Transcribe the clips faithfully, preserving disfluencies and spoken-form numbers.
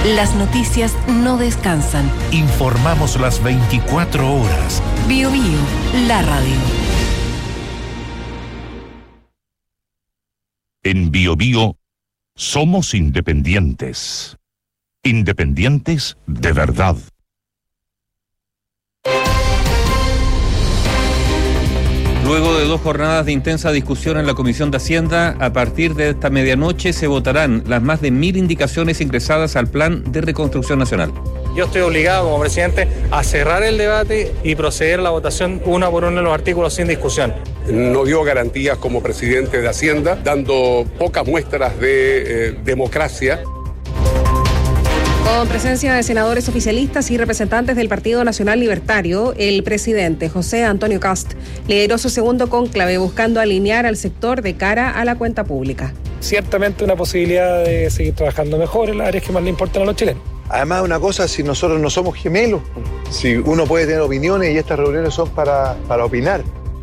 Las noticias no descansan. Informamos las veinticuatro horas. Bio Bio, la radio. En Bio Bio somos independientes. Independientes de verdad. Luego de dos jornadas de intensa discusión en la Comisión de Hacienda, a partir de esta medianoche se votarán las más de mil indicaciones ingresadas al Plan de Reconstrucción Nacional. Yo estoy obligado como presidente a cerrar el debate y proceder a la votación uno por uno de los artículos sin discusión. No dio garantías como presidente de Hacienda, dando pocas muestras de eh, democracia. Con presencia de senadores oficialistas y representantes del Partido Nacional Libertario, el presidente José Antonio Kast lideró su segundo cónclave buscando alinear al sector de cara a la cuenta pública. Ciertamente una posibilidad de seguir trabajando mejor en las áreas que más le importan a los chilenos. Además, una cosa, si nosotros no somos gemelos, si uno puede tener opiniones y estas reuniones son para, para opinar.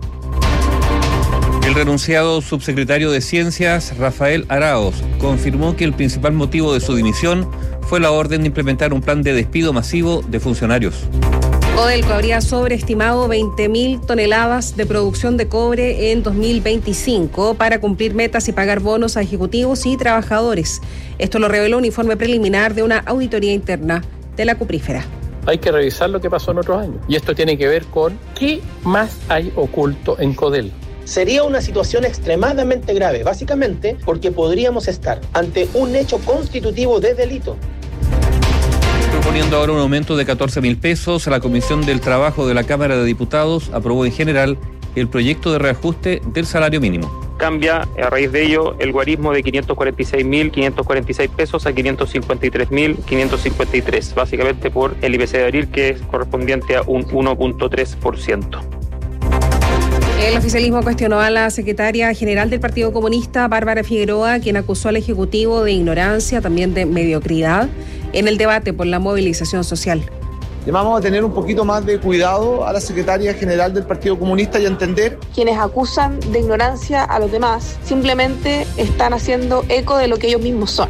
El renunciado subsecretario de Ciencias, Rafael Araoz, confirmó que el principal motivo de su dimisión fue la orden de implementar un plan de despido masivo de funcionarios. Codelco habría sobreestimado veinte mil toneladas de producción de cobre en dos mil veinticinco para cumplir metas y pagar bonos a ejecutivos y trabajadores. Esto lo reveló un informe preliminar de una auditoría interna de la cuprífera. Hay que revisar lo que pasó en otros años. Y esto tiene que ver con qué más hay oculto en Codelco. Sería una situación extremadamente grave, básicamente porque podríamos estar ante un hecho constitutivo de delito. Proponiendo ahora un aumento de catorce mil pesos, la Comisión del Trabajo de la Cámara de Diputados aprobó en general el proyecto de reajuste del salario mínimo. Cambia a raíz de ello el guarismo de quinientos cuarenta y seis mil quinientos cuarenta y seis pesos a quinientos cincuenta y tres mil quinientos cincuenta y tres, básicamente por el I P C de abril, que es correspondiente a un uno punto tres por ciento. El oficialismo cuestionó a la secretaria general del Partido Comunista, Bárbara Figueroa, quien acusó al Ejecutivo de ignorancia, también de mediocridad, en el debate por la movilización social. Llamamos a tener un poquito más de cuidado a la secretaria general del Partido Comunista y a entender. Quienes acusan de ignorancia a los demás simplemente están haciendo eco de lo que ellos mismos son.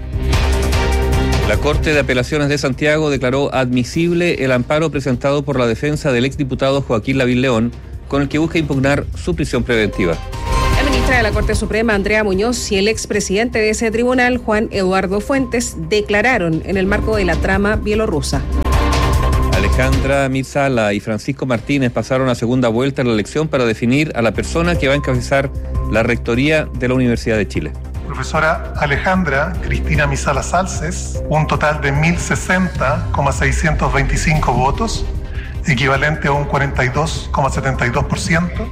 La Corte de Apelaciones de Santiago declaró admisible el amparo presentado por la defensa del exdiputado Joaquín Lavín León, con el que busca impugnar su prisión preventiva. La ministra de la Corte Suprema, Andrea Muñoz, y el expresidente de ese tribunal, Juan Eduardo Fuentes, declararon en el marco de la trama bielorrusa. Alejandra Mizala y Francisco Martínez pasaron a segunda vuelta en la elección para definir a la persona que va a encabezar la rectoría de la Universidad de Chile. Profesora Alejandra Cristina Mizala Salces, un total de mil sesenta coma seiscientos veinticinco votos, equivalente a un cuarenta y dos coma setenta y dos por ciento.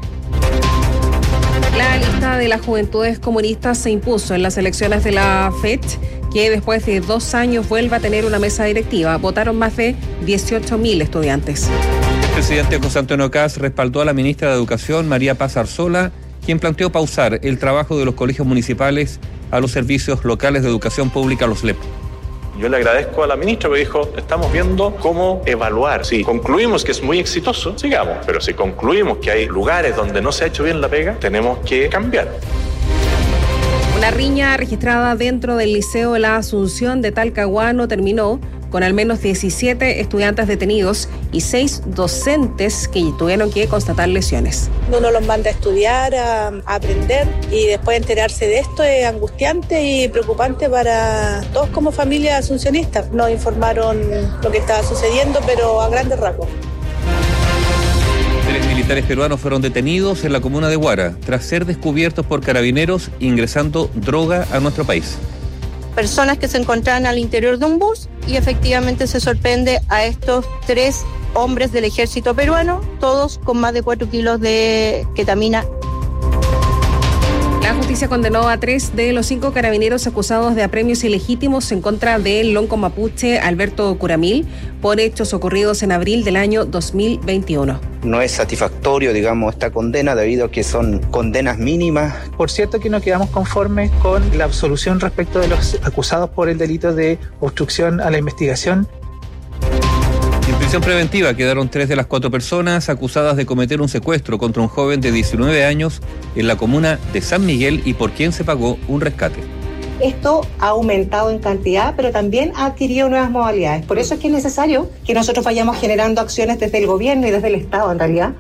La lista de las juventudes comunistas se impuso en las elecciones de la F E T, que después de dos años vuelve a tener una mesa directiva. Votaron más de dieciocho mil estudiantes. El presidente José Antonio Kast respaldó a la ministra de Educación, María Paz Arzola, quien planteó pausar el trabajo de los colegios municipales a los servicios locales de educación pública, los L E P. Yo le agradezco a la ministra que dijo, estamos viendo cómo evaluar. Si concluimos que es muy exitoso, sigamos. Pero si concluimos que hay lugares donde no se ha hecho bien la pega, tenemos que cambiar. Una riña registrada dentro del Liceo La Asunción de Talcahuano terminó con al menos diecisiete estudiantes detenidos y seis docentes que tuvieron que constatar lesiones. Uno los manda a estudiar, a, a aprender, y después enterarse de esto es angustiante y preocupante para todos como familia asuncionista. Nos informaron lo que estaba sucediendo, pero a grandes rasgos. Tres militares peruanos fueron detenidos en la comuna de Huara tras ser descubiertos por carabineros ingresando droga a nuestro país. Personas que se encontraban al interior de un bus y efectivamente se sorprende a estos tres hombres del ejército peruano, todos con más de cuatro kilos de ketamina. La justicia condenó a tres de los cinco carabineros acusados de apremios ilegítimos en contra del lonco mapuche Alberto Curamil por hechos ocurridos en abril del año dos mil veintiuno. No es satisfactorio, digamos, esta condena debido a que son condenas mínimas. Por cierto que no quedamos conformes con la absolución respecto de los acusados por el delito de obstrucción a la investigación. En prisión preventiva quedaron tres de las cuatro personas acusadas de cometer un secuestro contra un joven de diecinueve años en la comuna de San Miguel y por quien se pagó un rescate. Esto ha aumentado en cantidad, pero también ha adquirido nuevas modalidades. Por eso es que es necesario que nosotros vayamos generando acciones desde el gobierno y desde el Estado, en realidad.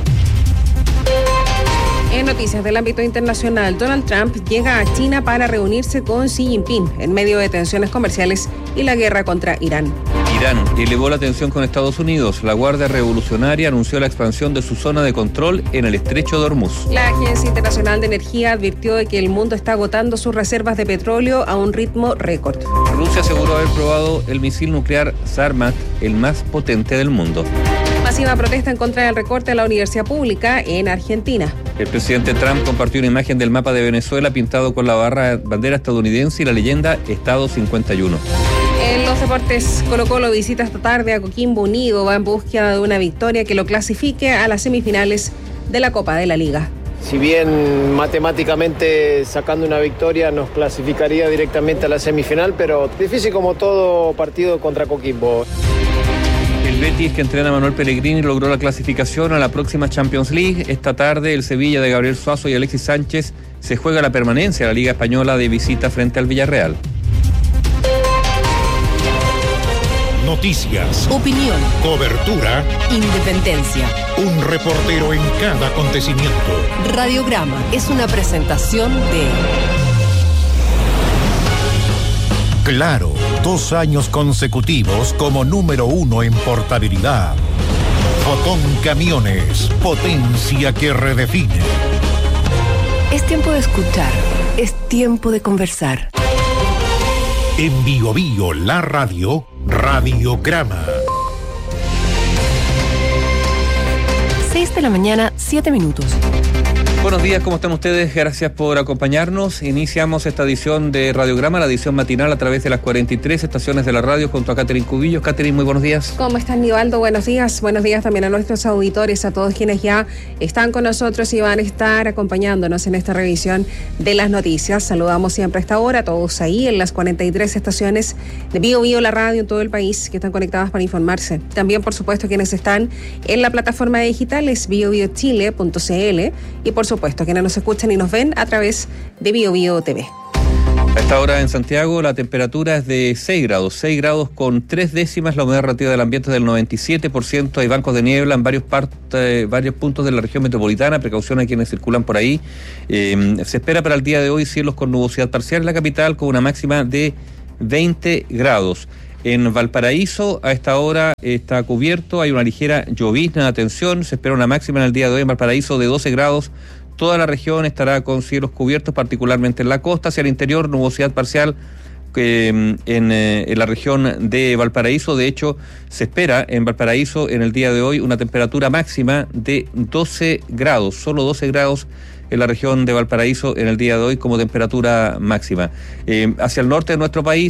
En noticias del ámbito internacional, Donald Trump llega a China para reunirse con Xi Jinping en medio de tensiones comerciales y la guerra contra Irán. Irán elevó la tensión con Estados Unidos. La Guardia Revolucionaria anunció la expansión de su zona de control en el estrecho de Hormuz. La Agencia Internacional de Energía advirtió de que el mundo está agotando sus reservas de petróleo a un ritmo récord. Rusia aseguró haber probado el misil nuclear Sarmat, el más potente del mundo. Masiva protesta en contra del recorte a la universidad pública en Argentina. El presidente Trump compartió una imagen del mapa de Venezuela pintado con la barra, bandera estadounidense y la leyenda Estado cincuenta y uno. En los deportes, Colo-Colo visita esta tarde a Coquimbo Unido, va en búsqueda de una victoria que lo clasifique a las semifinales de la Copa de la Liga. Si bien matemáticamente sacando una victoria nos clasificaría directamente a la semifinal, pero difícil como todo partido contra Coquimbo. El Betis, que entrena a Manuel Pellegrini, logró la clasificación a la próxima Champions League. Esta tarde el Sevilla de Gabriel Suazo y Alexis Sánchez se juega la permanencia a la Liga Española de visita frente al Villarreal. Noticias, opinión, cobertura, independencia. Un reportero en cada acontecimiento. Radiograma es una presentación de Claro, dos años consecutivos como número uno en portabilidad. Fotón Camiones, potencia que redefine. Es tiempo de escuchar, es tiempo de conversar. En Bio Bio, la radio, Radiograma. seis de la mañana, siete minutos. Buenos días, ¿cómo están ustedes? Gracias por acompañarnos. Iniciamos esta edición de Radiograma, la edición matinal a través de las cuarenta y tres estaciones de la radio junto a Catherine Cubillos. Catherine, muy buenos días. ¿Cómo están, Nivaldo? Buenos días. Buenos días también a nuestros auditores, a todos quienes ya están con nosotros y van a estar acompañándonos en esta revisión de las noticias. Saludamos siempre a esta hora a todos ahí en las cuarenta y tres estaciones de Bio Bio, la radio en todo el país, que están conectadas para informarse. También, por supuesto, quienes están en la plataforma digital es bio bio chile punto c l y, por supuesto, supuesto, quienes nos escuchan y nos ven a través de Bio Bio T V. A esta hora en Santiago la temperatura es de seis grados, seis grados con tres décimas, la humedad relativa del ambiente es del noventa y siete por ciento, hay bancos de niebla en varios, parte, varios puntos de la región metropolitana, precaución a quienes circulan por ahí. Eh, se espera para el día de hoy cielos con nubosidad parcial en la capital con una máxima de veinte grados. En Valparaíso, a esta hora está cubierto, hay una ligera llovizna, atención, se espera una máxima en el día de hoy en Valparaíso de doce grados. Toda la región estará con cielos cubiertos, particularmente en la costa, hacia el interior, nubosidad parcial eh, en, eh, en la región de Valparaíso. De hecho, se espera en Valparaíso en el día de hoy una temperatura máxima de doce grados, solo doce grados en la región de Valparaíso en el día de hoy como temperatura máxima. Eh, hacia el norte de nuestro país